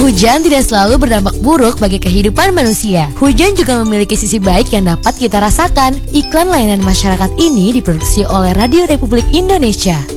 Hujan tidak selalu berdampak buruk bagi kehidupan manusia. Hujan juga memiliki sisi baik yang dapat kita rasakan. Iklan layanan masyarakat ini diproduksi oleh Radio Republik Indonesia.